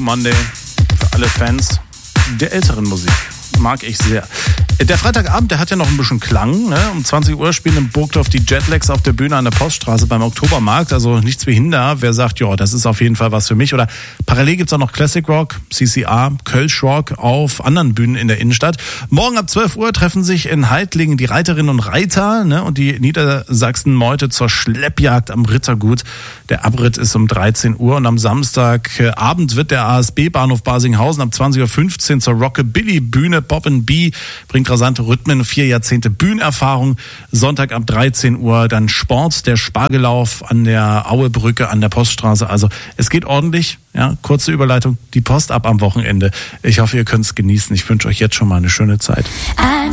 Monday für alle Fans der älteren Musik. Mag ich sehr. Der Freitagabend, der hat ja noch ein bisschen Klang. Ne? Um 20 Uhr spielen in Burgdorf die Jetlags auf der Bühne an der Poststraße beim Oktobermarkt. Also nichts wie Hinder. Wer sagt, ja, das ist auf jeden Fall was für mich. Oder parallel gibt's auch noch Classic Rock, CCA, Kölsch Rock auf anderen Bühnen in der Innenstadt. Morgen ab 12 Uhr treffen sich in Heitlingen die Reiterinnen und Reiter, ne? Und die Niedersachsen-Meute zur Schleppjagd am Rittergut. Der Abritt ist um 13 Uhr und am Samstagabend wird der ASB-Bahnhof Barsinghausen ab 20.15 Uhr zur Rockabilly-Bühne. Bob & B bringt rasante Rhythmen, 4 Jahrzehnte Bühnenerfahrung. Sonntag ab 13 Uhr dann Sport, der Spargelauf an der Auebrücke an der Poststraße. Also es geht ordentlich. Ja, kurze Überleitung, die Post ab am Wochenende. Ich hoffe, ihr könnt es genießen. Ich wünsche euch jetzt schon mal eine schöne Zeit.